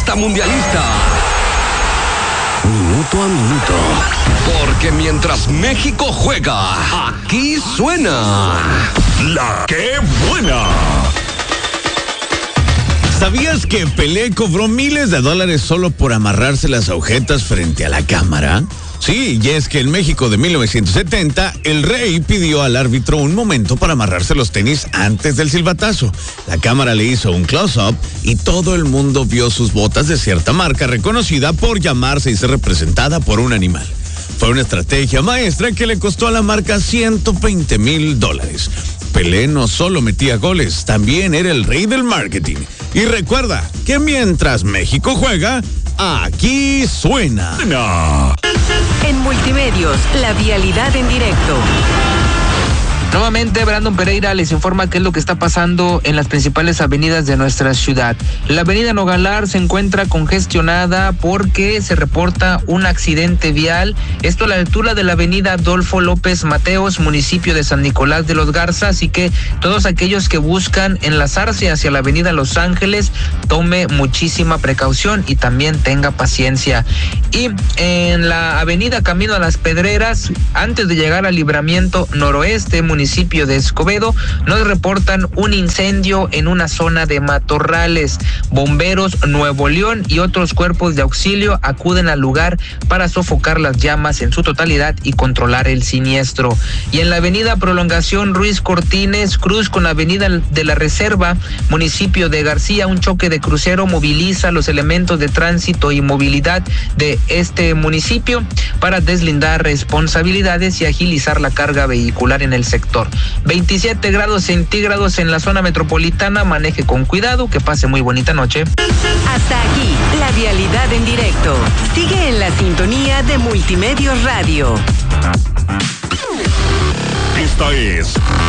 fiesta mundialista. Minuto a minuto. Porque mientras México juega, aquí suena La Que Buena. ¿Sabías que Pelé cobró miles de dólares solo por amarrarse las agujetas frente a la cámara? Sí, y es que en México de 1970, el rey pidió al árbitro un momento para amarrarse los tenis antes del silbatazo. La cámara le hizo un close-up y todo el mundo vio sus botas de cierta marca reconocida por llamarse y ser representada por un animal. Fue una estrategia maestra que le costó a la marca $120,000. Pelé no solo metía goles, también era el rey del marketing. Y recuerda que mientras México juega, aquí suena. En Multimedios, la vialidad en directo. Nuevamente, Brandon Pereira les informa qué es lo que está pasando en las principales avenidas de nuestra ciudad. La avenida Nogalar se encuentra congestionada porque se reporta un accidente vial. Esto a la altura de la avenida Adolfo López Mateos, municipio de San Nicolás de los Garza. Así que todos aquellos que buscan enlazarse hacia la avenida Los Ángeles, tome muchísima precaución y también tenga paciencia. Y en la avenida Camino a las Pedreras, antes de llegar al libramiento noroeste, municipio de Escobedo, nos reportan un incendio en una zona de matorrales. Bomberos Nuevo León y otros cuerpos de auxilio acuden al lugar para sofocar las llamas en su totalidad y controlar el siniestro. Y en la avenida Prolongación Ruiz Cortines, cruz con la avenida de la Reserva, municipio de García, un choque de crucero moviliza los elementos de tránsito y movilidad de este municipio para deslindar responsabilidades y agilizar la carga vehicular en el sector. 27 grados centígrados en la zona metropolitana. Maneje con cuidado, que pase muy bonita noche. Hasta aquí, la vialidad en directo. Sigue en la sintonía de Multimedios Radio. Esta es